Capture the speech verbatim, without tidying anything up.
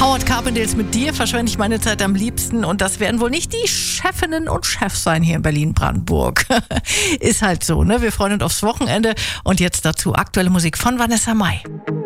Howard Carpendales, mit dir verschwende ich meine Zeit am liebsten und das werden wohl nicht die Chefinnen und Chefs sein hier in Berlin-Brandenburg. Ist halt so, ne? Wir freuen uns aufs Wochenende und jetzt dazu aktuelle Musik von Vanessa Mai.